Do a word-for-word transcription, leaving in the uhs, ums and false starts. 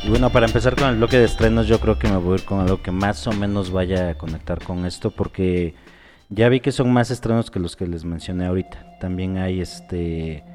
Y bueno, para empezar con el bloque de estrenos, yo creo que me voy a ir con algo que más o menos vaya a conectar con esto, porque ya vi que son más estrenos que los que les mencioné ahorita. También hay este